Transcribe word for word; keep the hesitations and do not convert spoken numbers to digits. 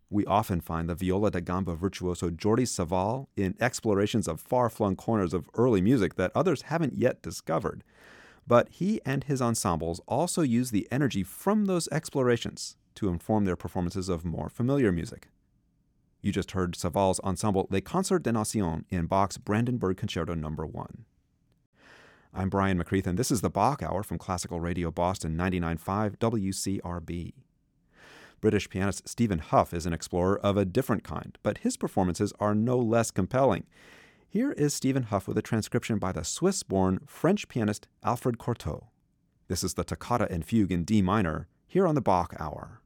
We often find the viola da gamba virtuoso Jordi Savall in explorations of far-flung corners of early music that others haven't yet discovered. But he and his ensembles also use the energy from those explorations to inform their performances of more familiar music. You just heard Savall's ensemble Les Concerts des Nations in Bach's Brandenburg Concerto number one. I'm Brian McCreath, and this is the Bach Hour from Classical Radio Boston ninety-nine point five W C R B. British pianist Stephen Hough is an explorer of a different kind, but his performances are no less compelling. Here is Stephen Hough with a transcription by the Swiss-born French pianist Alfred Cortot. This is the Toccata and Fugue in D minor, here on the Bach Hour.